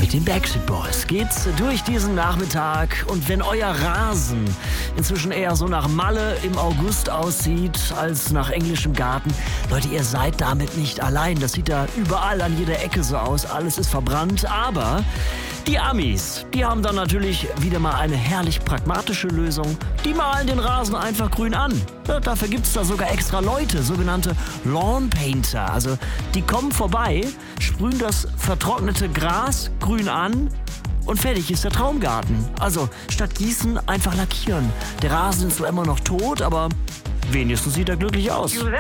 Mit den Backstreet Boys geht's durch diesen Nachmittag. Und wenn euer Rasen inzwischen eher so nach Malle im August aussieht als nach englischem Garten, Leute, ihr seid damit nicht allein. Das sieht da überall an jeder Ecke so aus. Alles ist verbrannt. Aber die Amis, die haben dann natürlich wieder mal eine herrlich pragmatische Lösung. Die malen den Rasen einfach grün an. Ja, dafür gibt's da sogar extra Leute, sogenannte Lawn Painter. Also die kommen vorbei, sprühen das vertrocknete Gras grün an und fertig ist der Traumgarten. Also statt gießen einfach lackieren. Der Rasen ist zwar immer noch tot, aber wenigstens sieht er glücklich aus.